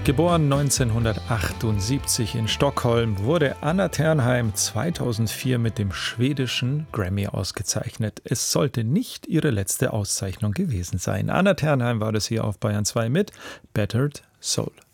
Geboren 1978 in Stockholm, wurde Anna Ternheim 2004 mit dem schwedischen Grammy ausgezeichnet. Es sollte nicht ihre letzte Auszeichnung gewesen sein. Anna Ternheim war das hier auf Bayern 2 mit Battered Soul.